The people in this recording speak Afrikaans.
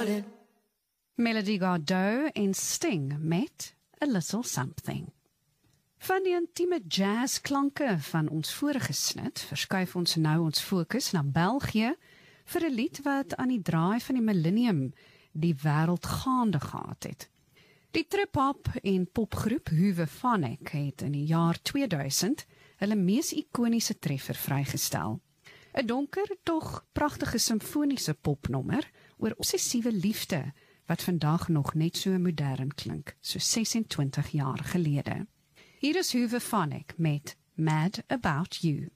garden. Melody Gardot en Sting met A Little Something. Van die intieme jazzklanke van ons vorige snit verskuif ons nou ons fokus na België vir 'n lied wat aan die draai van die millennium die wêreld gaande gehad het. Die trip-hop en popgroep Huwephonic het in die jaar 2000 hulle mees ikoniese treffer vrygestel. 'n Donker, tog pragtige simfoniese popnommer oor obsessiewe liefde wat vandag nog net so modern klink, so 26 jaar gelede. Hier is Huwephonic met Mad About You.